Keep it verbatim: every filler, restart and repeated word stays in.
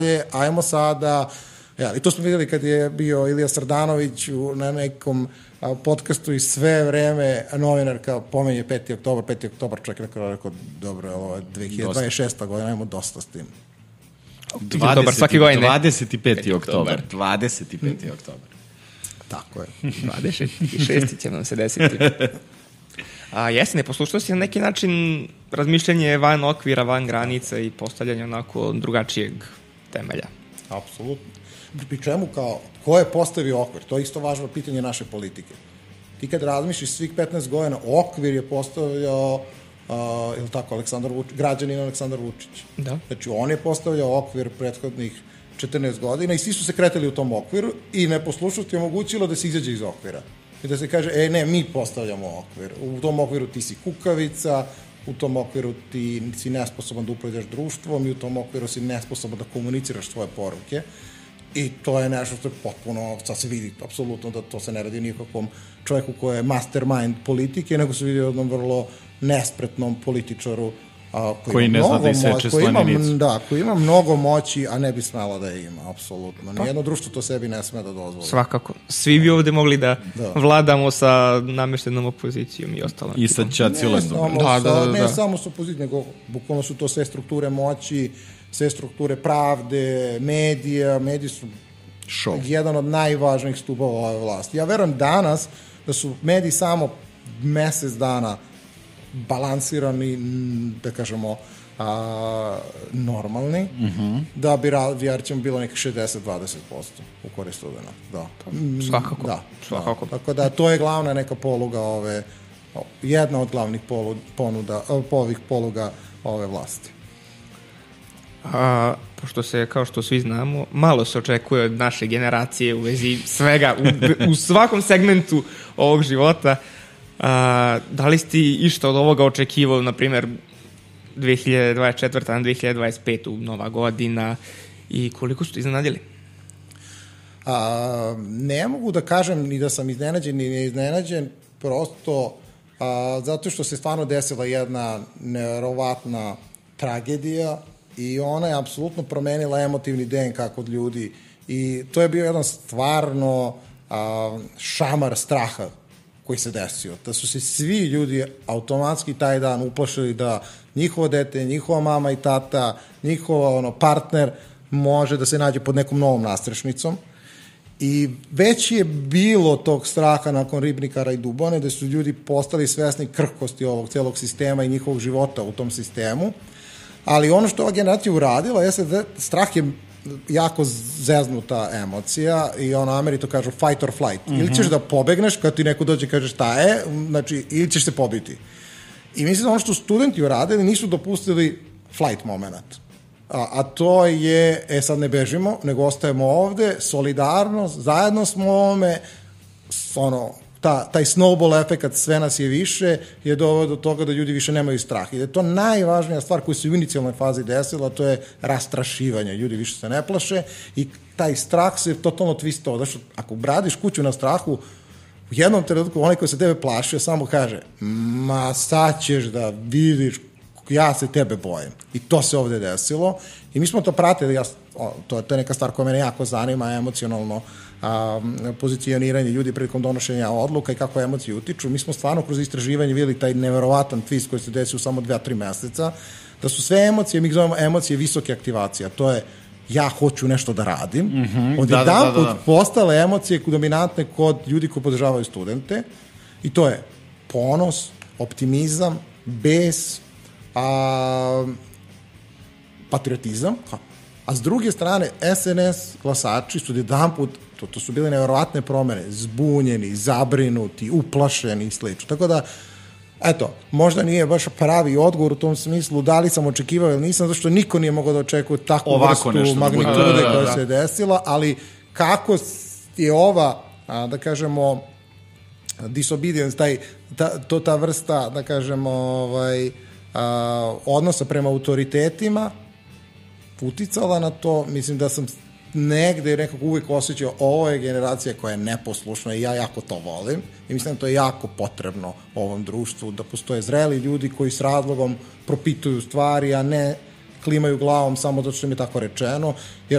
ajmo sada, ja, i to smo vidjeli kad je bio Ilija Srdanović u, na nekom a, podcastu i sve vreme novinarka pomenje peti oktobar, peti oktobar, čovjek rekao, rekao dobro, ovo je dve hiljade dvadeset šesta godina, ajmo dosta s tim. dvadeset, svake godine. dvadeset peti oktobar. dvadeset peti oktobar. Tako je. dvadeset šesti će nam se desiti. A jeste, neposlušnost je na neki način razmišljanje van okvira, van granica i postavljanje onako drugačijeg temelja. Apsolutno. Pri čemu kao, ko je postavio okvir? To je isto važno pitanje naše politike. Ti kad razmišljaš svih petnaest godina, okvir je postavljao uh, ili tako, Aleksandar Vučić, građanin Aleksandar Vučić. Da. Znači, on je postavljao okvir prethodnih četrnaest godina i svi su se kretali u tom okviru i neposlušnost je omogućilo da se izađe iz okvira. I da se kaže, e ne, mi postavljamo okvir. U tom okviru ti si kukavica, u tom okviru ti si nesposoban da upravljaš društvom i u tom okviru si nesposoban da komuniciraš svoje poruke. I to je nešto što je potpuno, sad se vidi apsolutno da to se ne radi nikakvom čovjeku koji je mastermind politike, nego se vidi jednom vrlo nespretnom političaru a, koji, koji ne zna da iseče slaninicu. Da, koji ima mnogo moći, a ne bi smela da je ima, apsolutno. Nijedno društvo to sebi ne sme da dozvoli. Svakako. Svi bi ovde mogli da, da. vladamo sa nameštenom opozicijom i ostalom. I sa Ćaciletom. Da, da, da, da. Ne samo sa opozicijom, nego bukvalno su to sve strukture moći, sve strukture pravde, medija, mediji su Show. jedan od najvažnijih stubova ove vlasti. Ja verujem danas da su mediji samo mesec dana balansirani, da kažemo, a, normalni, uh-huh. da bi recimo bilo nekih šezdeset dvadeset posto u korist studenta. Da. Svakako. Da, Svakako. Da. Tako da to je glavna neka poluga ove, jedna od glavnih polu, ponuda, ovih poluga ove vlasti. A, pošto se, kao što svi znamo, malo se očekuje od naše generacije u vezi svega, u, u svakom segmentu ovog života. A, da li ste išta od ovoga očekivali, na primjer, dve hiljade dvadeset četvrta na dve hiljade dvadeset peta nova godina i koliko su iznenadili? A, ne mogu da kažem ni da sam iznenađen ni ne iznenađen, prosto a, zato što se stvarno desila jedna neverovatna tragedija i ona je apsolutno promenila emotivni D N K kod ljudi i to je bio jedan stvarno a, šamar straha koji se desio. Da su se svi ljudi automatski taj dan uplašili da njihovo dete, njihova mama i tata, njihova ono, partner može da se nađe pod nekom novom nastrešnicom. I već je bilo tog straha nakon Ribnikara i Dubone, da su ljudi postali svesni krhkosti ovog celog sistema i njihovog života u tom sistemu. Ali ono što ova generacija uradila, jeste da strah je jako zeznuta emocija i ono, Ameri to kažu fight or flight. Mm-hmm. Ili ćeš da pobegneš kad ti neko dođe i kaže šta je, znači, ili ćeš se pobiti. I mislim da ono što studenti uradili nisu dopustili flight moment. A, a to je, e sad ne bežimo, nego ostajemo ovde, solidarnost, zajedno smo ovome, ono, ta, taj snowball efekt, sve nas je više, je doveo do toga da ljudi više nemaju strah. I da je to najvažnija stvar koja se u inicijalnoj fazi desila, to je rastrašivanje. Ljudi više se ne plaše i taj strah se totalno twistao. Znači, ako bradiš kuću na strahu, u jednom trenutku onaj koji se tebe plašio samo kaže, ma sad ćeš da vidiš, ja se tebe bojim. I to se ovde desilo. I mi smo to pratili, ja, to, to je neka stvar koja mene jako zanima, emocionalno a, pozicioniranje ljudi prilikom donošenja odluka i kako emocije utiču. Mi smo stvarno kroz istraživanje videli taj neverovatan twist koji se desio u samo dva, tri meseca, da su sve emocije, mi ih zovemo emocije visoke aktivacije, a to je ja hoću nešto da radim, mm-hmm. od jedan da, da, da, da. postale emocije dominantne kod ljudi koji podržavaju studente i to je ponos, optimizam, bes, a, patriotizam, a s druge strane S N S glasači su jedan put, to, to su bile neverovatne promene, zbunjeni, zabrinuti, uplašeni i slično. Tako da, eto, možda nije baš pravi odgovor u tom smislu, da li sam očekivao ili nisam, zašto niko nije mogao da očekuje takvu ovako vrstu magnitude da, da, da, koja da. se desila, ali kako je ova, a, da kažemo, disobedience, taj, ta, to ta vrsta, da kažemo, ovaj, a, odnosa prema autoritetima uticala na to, mislim da sam negde nekako uvijek osjećao, ovo je generacija koja je neposlušna i ja jako to volim i mislim da to je jako potrebno ovom društvu, da postoje zreli ljudi koji s razlogom propituju stvari, a ne klimaju glavom samo zato što im je tako rečeno, jer